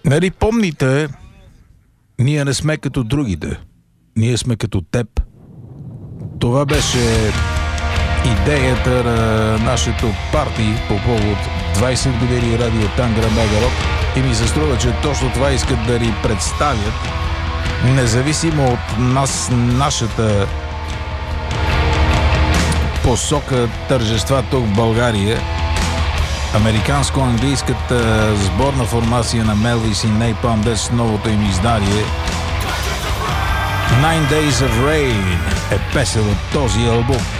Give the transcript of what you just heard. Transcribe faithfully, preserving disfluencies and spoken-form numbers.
Нали помните, ние не сме като другите. Ние сме като теб. Това беше идеята на нашето парти по повод двайсет години радио Тангра Мега Рок и ми се струва, че точно това искат да ни представят, независимо от нас, нашата посока тържества тук в България. Американско-английската сборна формация на Мелвис и Napalm Death с новото им издание Nine Days of Rain е песен от този албум.